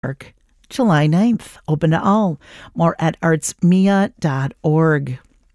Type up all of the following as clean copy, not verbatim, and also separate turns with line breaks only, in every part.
Park, July 9th. Open to all. More at artsmia.org.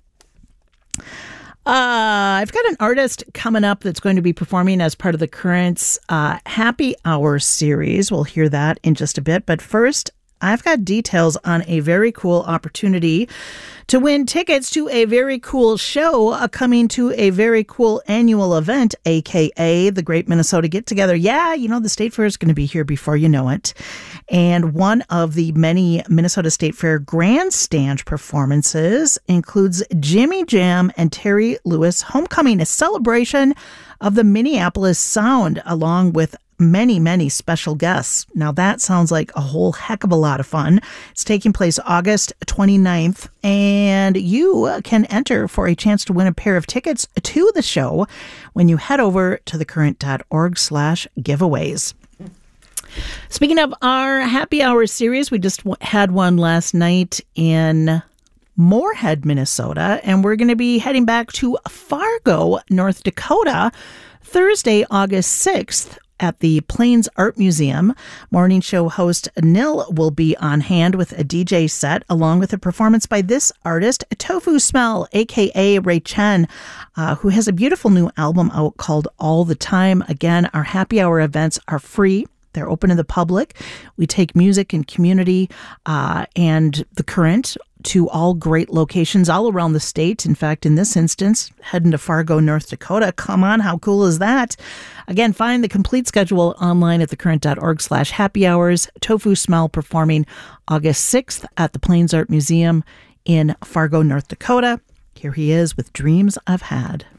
I've got an artist coming up that's going to be performing as part of the Currents Happy Hour series. We'll hear that in just a bit. But first, I've got details on a very cool opportunity to win tickets to a very cool show coming to a very cool annual event, a.k.a. the Great Minnesota Get Together. Yeah, you know, the State Fair is going to be here before you know it. And one of the many Minnesota State Fair grandstand performances includes Jimmy Jam and Terry Lewis Homecoming, a celebration of the Minneapolis Sound, along with many, many special guests. Now that sounds like a whole heck of a lot of fun. It's taking place August 29th, and you can enter for a chance to win a pair of tickets to the show when you head over to thecurrent.org/giveaways. Speaking of our happy hour series, we just had one last night in Moorhead, Minnesota, and we're going to be heading back to Fargo, North Dakota, Thursday, August 6th. At the Plains Art Museum. Morning show host Nil will be on hand with a DJ set, along with a performance by this artist, Tofu Smell, a.k.a. Ray Chen, who has a beautiful new album out called All the Time. Again, our happy hour events are free. They're open to the public. We take music and community and the Current to all great locations all around the state. In fact, in this instance, heading to Fargo, North Dakota. Come on, how cool is that? Again, find the complete schedule online at thecurrent.org/happy hours. Tofu Smell performing August 6th at the Plains Art Museum in Fargo, North Dakota. Here he is with Dreams I've Had.